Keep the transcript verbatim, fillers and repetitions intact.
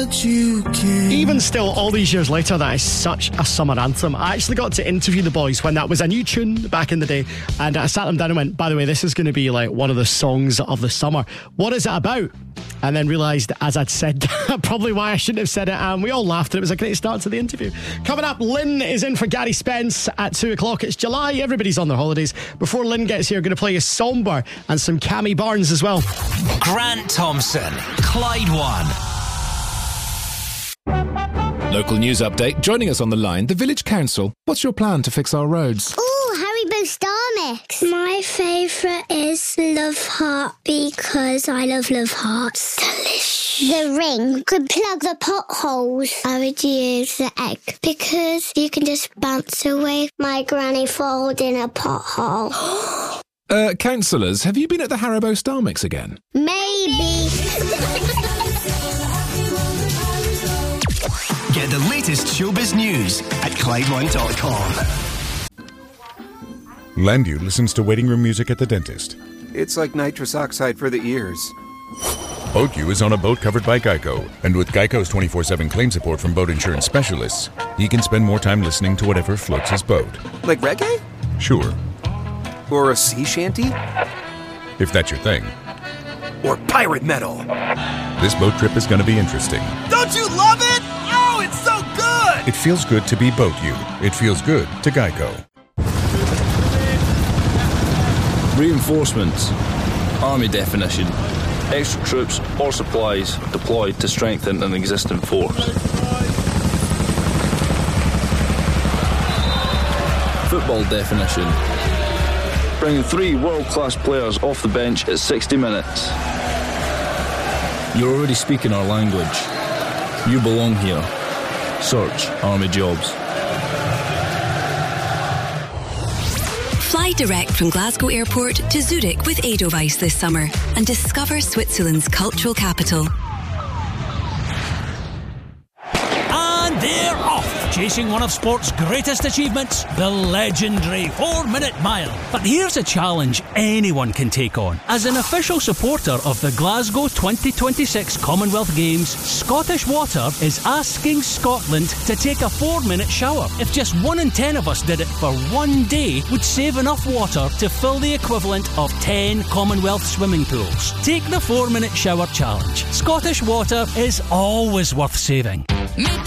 but you can. Even still, all these years later, that is such a summer anthem. I actually got to interview the boys when that was a new tune back in the day, and I sat them down and went, by the way, this is going to be like one of the songs of the summer. What is it about? And then realised, as I'd said, probably why I shouldn't have said it, and we all laughed, and it was a great start to the interview. Coming up, Lynn is in for Gary Spence at two o'clock. It's July, everybody's on their holidays. Before Lynn gets here, going to play you Somber and some Cammy Barnes as well. Grant Thompson, Clyde One. Local news update. Joining us on the line, the Village Council. What's your plan to fix our roads? Ooh, Haribo Star Mix. My favourite is Love Heart because I love Love Hearts. Delicious. The ring could plug the potholes. I would use the egg because you can just bounce away my granny falls in a pothole. uh, councillors, have you been at the Haribo Star Mix again? Maybe. Get the latest showbiz news at Clyde One dot com. Landu listens to waiting room music at the dentist. It's like nitrous oxide for the ears. BoatU is on a boat covered by Geico, and with Geico's twenty-four seven claim support from boat insurance specialists, he can spend more time listening to whatever floats his boat. Like reggae? Sure. Or a sea shanty? If that's your thing. Or pirate metal. This boat trip is going to be interesting. Don't you love it? Oh, it's so good! It feels good to be BoatU. It feels good to Geico. Reinforcements. Army definition. Extra troops or supplies deployed to strengthen an existing force. Football definition. Bringing three world-class players off the bench at sixty minutes. You're already speaking our language. You belong here. Search Army Jobs. Fly direct from Glasgow Airport to Zurich with Edelweiss this summer and discover Switzerland's cultural capital. And they're off, chasing one of sport's greatest achievements, the legendary four-minute mile. But here's a challenge anyone can take on. As an official supporter of the Glasgow twenty twenty-six Commonwealth Games, Scottish Water is asking Scotland to take a four-minute shower. If just one in ten of us did it for one day, would save enough water to fill the equivalent of ten Commonwealth swimming pools. Take the four-minute shower challenge. Scottish Water is always worth saving. Make